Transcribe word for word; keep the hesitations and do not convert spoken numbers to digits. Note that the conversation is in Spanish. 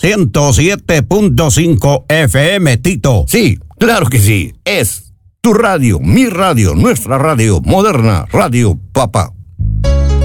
ciento siete punto cinco F M, Tito. Sí, claro que sí. Es tu radio, mi radio, nuestra radio, Moderna Radio Papá.